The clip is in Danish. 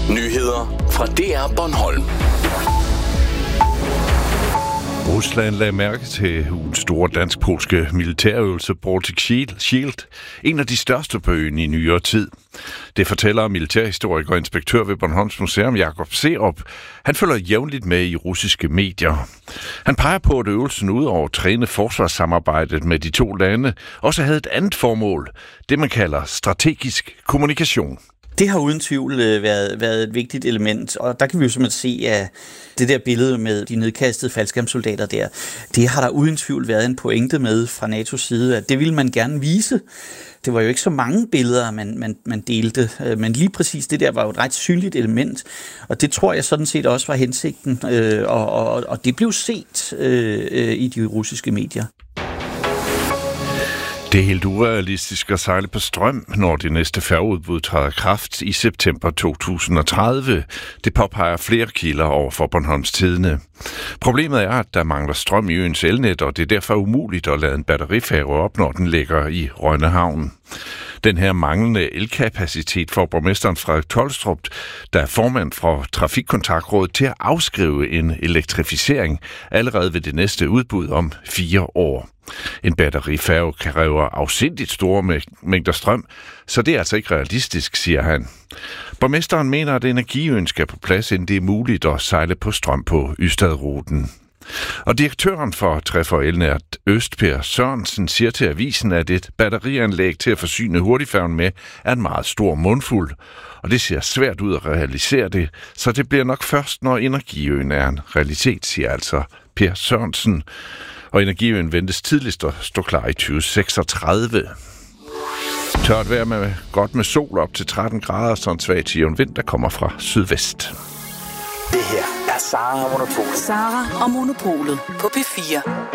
Nyheder fra DR Bornholm. Rusland lagde mærke til ugens store dansk-polske militærøvelse Baltic Shield, en af de største på øen i nyere tid. Det fortæller militærhistoriker og inspektør ved Bornholms Museum, Jakob Serup. Han følger jævnligt med i russiske medier. Han peger på, at øvelsen ud over at træne forsvarssamarbejdet med de to lande også havde et andet formål, det man kalder strategisk kommunikation. Det har uden tvivl været et vigtigt element, og der kan vi jo simpelthen se, at det der billede med de nedkastede faldskærmssoldater der, det har der uden tvivl været en pointe med fra NATO's side, at det ville man gerne vise. Det var jo ikke så mange billeder, man delte, men lige præcis det der var jo et ret synligt element, og det tror jeg sådan set også var hensigten, og det blev set i de russiske medier. Det er helt urealistisk at sejle på strøm, når det næste færgeudbud træder kraft i september 2030. Det påpeger flere kilder over for Bornholms Tidende. Problemet er, at der mangler strøm i øens elnet, og det er derfor umuligt at lade en batterifærge op, når den ligger i Rønne Havn. Den her manglende elkapacitet får borgmesteren Frederik Tolstrup, der er formand for Trafikkontaktrådet, til at afskrive en elektrificering allerede ved det næste udbud om 4 år. En batterifærge kræver afsindigt store mængder strøm, så det er altså ikke realistisk, siger han. Borgmesteren mener, at energiøen skal på plads, inden det er muligt at sejle på strøm på Ystadruten. Og direktøren for Træffer Elnært Øst, Per Sørensen, siger til avisen, at et batterianlæg til at forsyne hurtigfærgen med er en meget stor mundfuld. Og det ser svært ud at realisere det, så det bliver nok først, når energiøen er en realitet, siger altså Per Sørensen. Og energiøen ventes tidligst at stå klar i 2036. Tørt vejr med godt med sol op til 13 grader, så en svag til jævn vind, der kommer fra sydvest. Det her er Sara og Monopolet. Sara og Monopolet på P4.